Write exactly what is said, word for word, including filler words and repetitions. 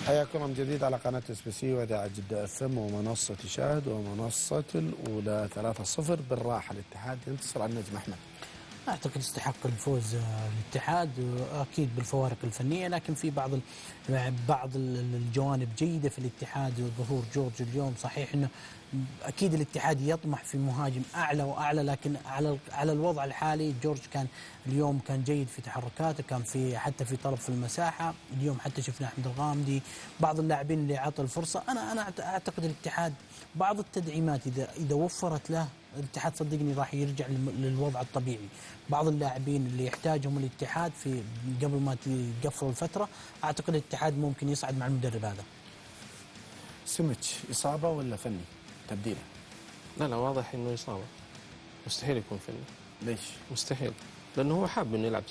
حياكم من جديد على قناة اس بي سي وإذاعة جدة اف ام ومنصة شاهد ومنصة الأولى. ثلاثة صفر بالراحة الاتحاد ينتصر على النجم أحمد. أعتقد استحق الفوز الاتحاد أكيد بالفوارق الفنية، لكن في بعض بعض الجوانب جيدة في الاتحاد. ظهور جورج اليوم صحيح أنه أكيد الاتحاد يطمح في مهاجم أعلى وأعلى، لكن على على الوضع الحالي جورج كان اليوم كان جيد في تحركاته، كان في حتى في طلب في المساحة. اليوم حتى شفنا أحمد الغامدي بعض اللاعبين اللي عطى الفرصة. أنا أنا أعتقد الاتحاد بعض التدعيمات إذا إذا وفرت له الاتحاد صدقني راح يرجع للوضع الطبيعي. بعض اللاعبين اللي يحتاجهم الاتحاد في قبل ما تقفل الفترة، أعتقد الاتحاد ممكن يصعد مع المدرب هذا. سمتش إصابة ولا فني تبديله؟ لا لا واضح إنه إصابة، مستحيل يكون فني. ليش؟ مستحيل، لأنه هو حاب إنه يلعب